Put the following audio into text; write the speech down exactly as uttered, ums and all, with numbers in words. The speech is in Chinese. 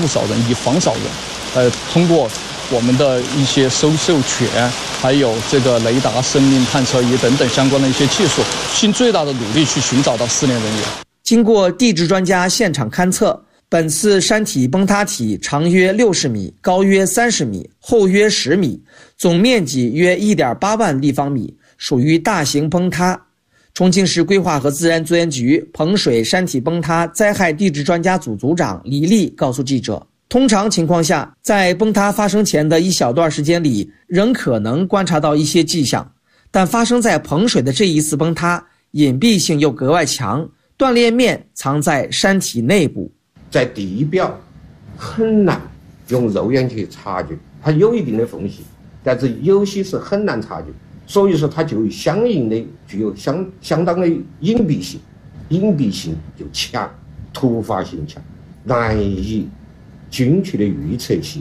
勿扫人，以防扫人。呃，通过我们的一些搜救犬，还有这个雷达、生命探测仪等等相关的一些技术，尽最大的努力去寻找到失联人员。 经过地质专家现场勘测，本次山体崩塌体长约六十米，高约三十米，厚约十米，总面积约 一点八万立方米，属于大型崩塌。重庆市规划和自然资源局彭水山体崩塌灾害地质专家组组长李丽告诉记者，通常情况下，在崩塌发生前的一小段时间里，仍可能观察到一些迹象，但发生在彭水的这一次崩塌，隐蔽性又格外强，断裂面藏在山体内部， 在地表很难用肉眼去察觉，它有一定的缝隙，但是有些是很难察觉，所以说它就相应的具有相相当的隐蔽性，隐蔽性就强，突发性强，难以精确的预测性。